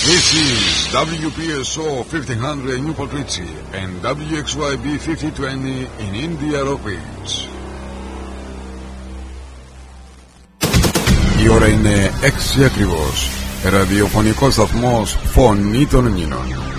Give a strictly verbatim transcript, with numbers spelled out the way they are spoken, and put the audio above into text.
This is W P S O fifteen hundred Newport Richie and W X Y B fifty twenty in India Ropes. Η ώρα είναι έξι ακριβώς. Ραδιοφωνικός σταθμός Φωνή των Ελλήνων.